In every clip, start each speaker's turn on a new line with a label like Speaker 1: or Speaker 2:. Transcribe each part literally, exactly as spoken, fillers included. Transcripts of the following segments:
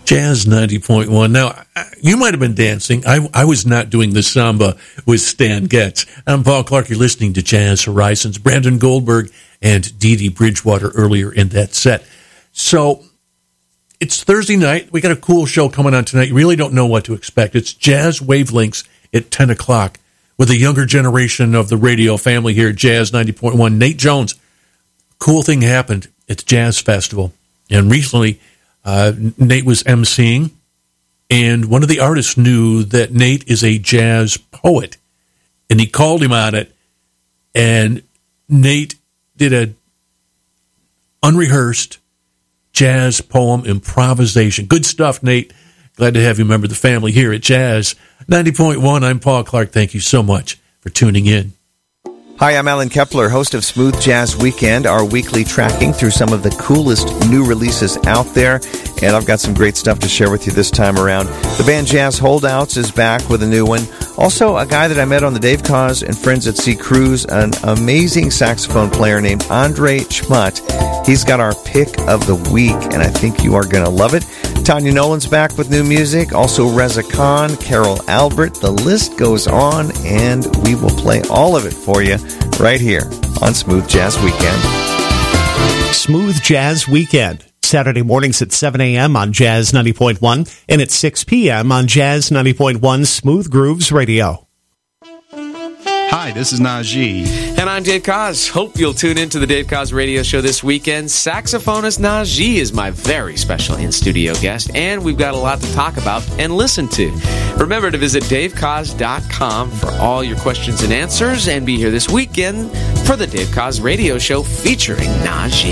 Speaker 1: Jazz ninety point one. Now, you might have been dancing. I, I was not doing the samba with Stan Getz. I'm Paul Clark. You're listening to Jazz Horizons. Brandon Goldberg and Dee Dee Bridgewater earlier in that set. So, it's Thursday night. We got a cool show coming on tonight. You really don't know what to expect. It's Jazz Wavelengths at ten o'clock with the younger generation of the radio family here at Jazz ninety point one. Nate Jones. Cool thing happened at the Jazz Festival. And recently, Uh, Nate was emceeing, and one of the artists knew that Nate is a jazz poet, and he called him on it, and Nate did a unrehearsed jazz poem improvisation. Good stuff, Nate. Glad to have you member the family here at Jazz ninety point one. I'm Paul Clark. Thank you so much for tuning in.
Speaker 2: Hi, I'm Alan Kepler, host of Smooth Jazz Weekend, our weekly tracking through some of the coolest new releases out there. And I've got some great stuff to share with you this time around. The band Jazz Holdouts is back with a new one. Also, a guy that I met on the Dave Koz and Friends at Sea Cruise, an amazing saxophone player named Andre Chmut. He's got our pick of the week, and I think you are going to love it. Tanya Nolan's back with new music. Also, Reza Khan, Carol Albert. The list goes on, and we will play all of it for you right here on Smooth Jazz Weekend.
Speaker 3: Smooth Jazz Weekend. Saturday mornings at seven a.m. on Jazz ninety point one and at six p.m. on Jazz ninety point one Smooth Grooves Radio.
Speaker 4: Hi, this is Najee.
Speaker 5: And I'm Dave Koz. Hope you'll tune in to the Dave Koz Radio Show this weekend. Saxophonist Najee is my very special in-studio guest, and we've got a lot to talk about and listen to. Remember to visit dave koz dot com for all your questions and answers, and be here this weekend for the Dave Koz Radio Show featuring Najee.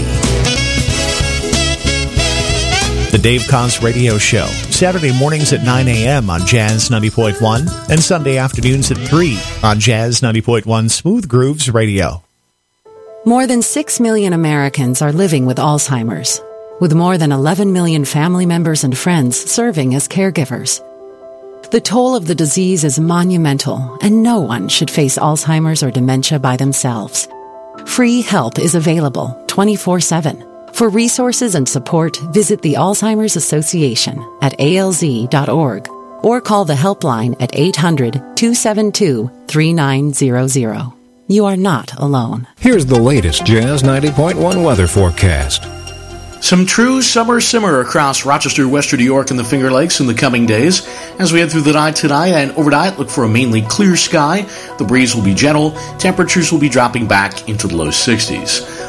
Speaker 3: The Dave Koz Radio Show, Saturday mornings at nine a.m. on Jazz ninety point one and Sunday afternoons at three on Jazz ninety point one Smooth Grooves Radio.
Speaker 6: More than six million Americans are living with Alzheimer's, with more than eleven million family members and friends serving as caregivers. The toll of the disease is monumental, and no one should face Alzheimer's or dementia by themselves. Free help is available twenty-four seven. For resources and support, visit the Alzheimer's Association at A L Z dot org or call the helpline at eight hundred, two seven two, three nine zero zero. You are not alone.
Speaker 7: Here's the latest Jazz ninety point one weather forecast.
Speaker 8: Some true summer simmer across Rochester, Western New York, and the Finger Lakes in the coming days. As we head through the night tonight and overnight, look for a mainly clear sky. The breeze will be gentle. Temperatures will be dropping back into the low sixties.